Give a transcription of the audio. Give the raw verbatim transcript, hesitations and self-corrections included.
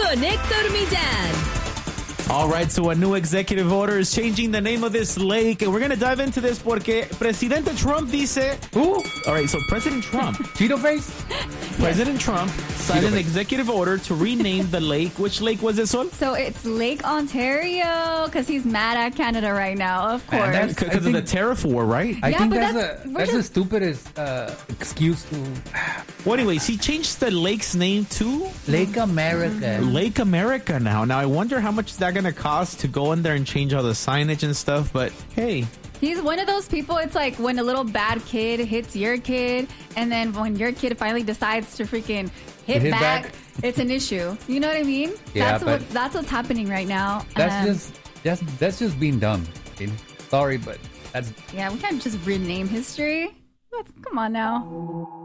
con Héctor Millán. All right, so a new executive order is changing the name of this lake, and we're going to dive into this porque Presidente Trump dice... Who? All right, so President Trump... Cheeto face? President Trump signed Cheeto an face. executive order to rename the lake. Which lake was this one? So it's Lake Ontario because he's mad at Canada right now, of course. Man, that's- Because I of the think- tariff war, right? I Yeah, think but that's, that's- the we're that's the just- stupidest uh, excuse to Well, anyways, he changed the lake's name to Lake America. Lake America now. Now, I wonder how much is that going to cost to go in there and change all the signage and stuff. But, hey, He's one of those people, it's like when a little bad kid hits your kid, and then when your kid finally decides to freaking hit, hit back, back. it's an issue. You know what I mean? Yeah, that's but- what that's what's happening right now. That's Um, just that's that's just being dumb. Okay? Sorry, but that's yeah, we can't just rename history. Let's, come on now.